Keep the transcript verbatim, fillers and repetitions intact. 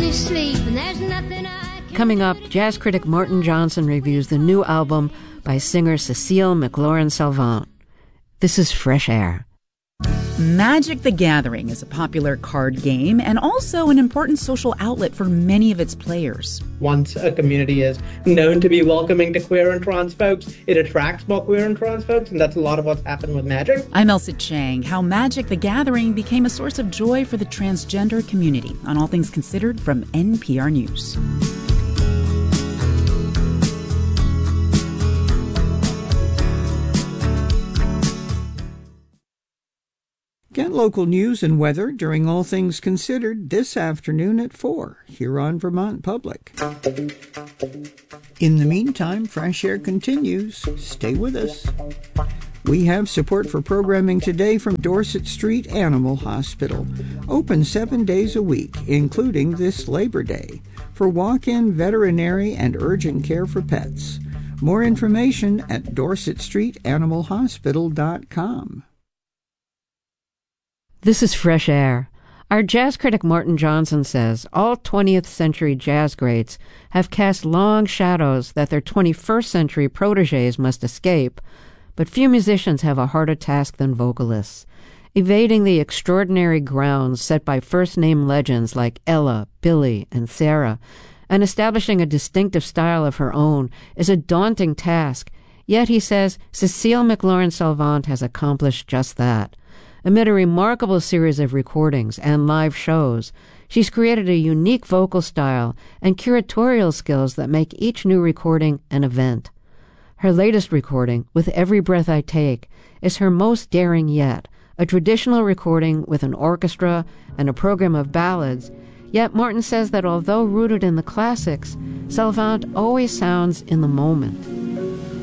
you sleep, and there's nothing I can... Coming up, jazz critic Martin Johnson reviews the new album by singer Cecile McLorin-Salvant. This is Fresh Air. Magic the Gathering is a popular card game and also an important social outlet for many of its players. Once a community is known to be welcoming to queer and trans folks, it attracts more queer and trans folks, and that's a lot of what's happened with Magic. I'm Elsa Chang. How Magic the Gathering became a source of joy for the transgender community on All Things Considered from N P R News. Get local news and weather during All Things Considered this afternoon at four here on Vermont Public. In the meantime, Fresh Air continues. Stay with us. We have support for programming today from Dorset Street Animal Hospital, open seven days a week, including this Labor Day, for walk-in veterinary and urgent care for pets. More information at dorset street animal hospital dot com. This is Fresh Air. Our jazz critic Martin Johnson says all twentieth century jazz greats have cast long shadows that their twenty-first century protégés must escape, but few musicians have a harder task than vocalists. Evading the extraordinary grounds set by first-name legends like Ella, Billy, and Sarah, and establishing a distinctive style of her own is a daunting task, yet, he says, Cecile McLorin-Salvant has accomplished just that. Amid a remarkable series of recordings and live shows, she's created a unique vocal style and curatorial skills that make each new recording an event. Her latest recording, With Every Breath I Take, is her most daring yet, a traditional recording with an orchestra and a program of ballads, yet Martin says that although rooted in the classics, Salvant always sounds in the moment.